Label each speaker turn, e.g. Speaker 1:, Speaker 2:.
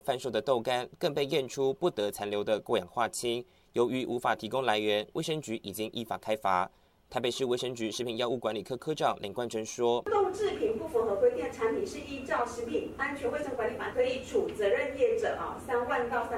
Speaker 1: 贩售的豆干更被验出不得残留的过氧化氢，由于无法提供来源，卫生局已经依法开罚。台北市卫生局食品药物管理科科长林冠珍说：“
Speaker 2: 动物制品不符合规定的产品，是依照《食品安全卫生管理法》可以处责任业者3万到